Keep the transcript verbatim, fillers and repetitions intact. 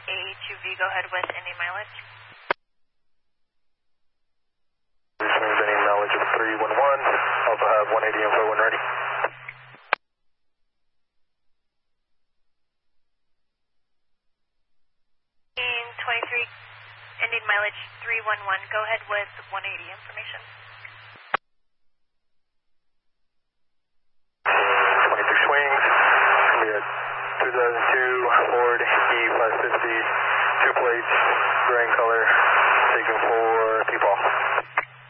A two V, go ahead with any mileage. Swings any mileage of three one one. Also have one eighty info when ready. In twenty-three, ending mileage three one one, go ahead with one eighty information. twenty-three swings. Gonna be a two thousand two Ford E five fifty, two plates, gray in color.